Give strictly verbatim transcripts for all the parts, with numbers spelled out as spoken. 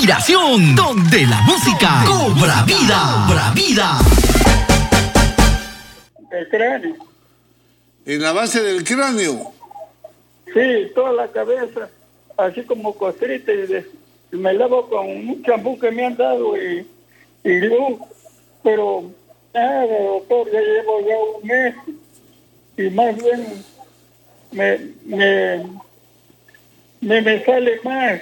inspiración, donde la música cobra vida, cobra vida. El cráneo. ¿En la base del cráneo? Sí, toda la cabeza, así como costrita, y, de, y me lavo con un champú que me han dado y, y luz, pero nada, doctor, ya llevo ya un mes y más bien me, me, me, me sale más.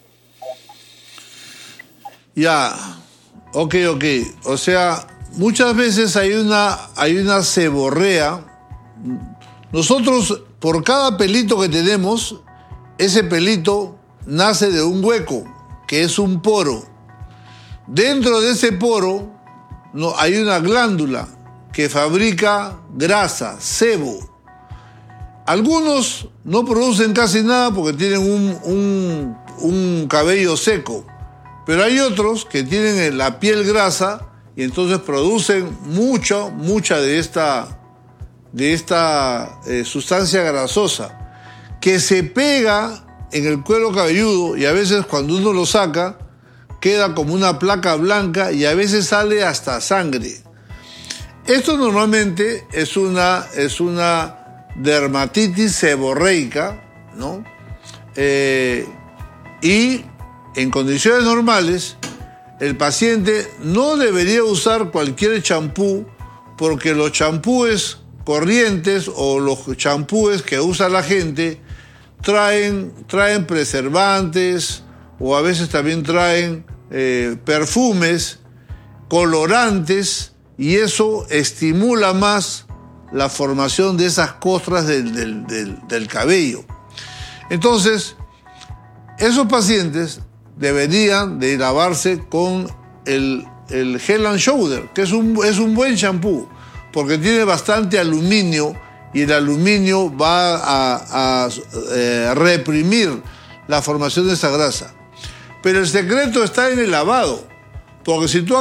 Ya, ok, ok. O sea, muchas veces hay una, hay una seborrea. Nosotros, por cada pelito que tenemos, ese pelito nace de un hueco, que es un poro. Dentro de ese poro no, hay una glándula que fabrica grasa, sebo. Algunos no producen casi nada porque tienen un, un, un cabello seco, pero hay otros que tienen la piel grasa y entonces producen mucho, mucha de esta, de esta eh, sustancia grasosa que se pega en el cuero cabelludo y a veces cuando uno lo saca queda como una placa blanca y a veces sale hasta sangre. Esto normalmente es una, es una dermatitis seborreica, ¿no? Eh, y en condiciones normales, el paciente no debería usar cualquier champú porque los champúes corrientes o los champúes que usa la gente traen, traen preservantes o a veces también traen eh, perfumes, colorantes, y eso estimula más la formación de esas costras del, del, del, del cabello. Entonces, esos pacientes deberían de lavarse con el, el Head and Shoulder, que es un, es un buen champú, porque tiene bastante aluminio y el aluminio va a, a eh, reprimir la formación de esa grasa. Pero el secreto está en el lavado, porque si tú